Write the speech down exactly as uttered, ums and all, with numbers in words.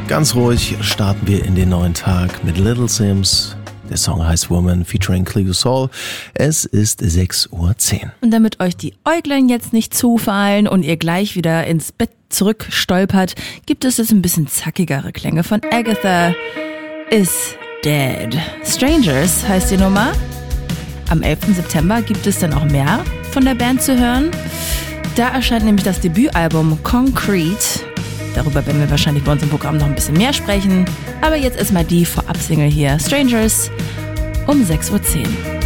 Ganz ruhig starten wir in den neuen Tag mit Little Sims. Der Song heißt Woman featuring Cleo Sol. Es ist sechs Uhr zehn. Und damit euch die Äuglein jetzt nicht zufallen und ihr gleich wieder ins Bett zurückstolpert, gibt es jetzt ein bisschen zackigere Klänge von Agatha is Dead. Strangers heißt die Nummer. Am elften September gibt es dann auch mehr von der Band zu hören. Da erscheint nämlich das Debütalbum Concrete. Darüber werden wir wahrscheinlich bei uns im Programm noch ein bisschen mehr sprechen. Aber jetzt erstmal die Vorab-Single hier, Strangers, um sechs Uhr zehn.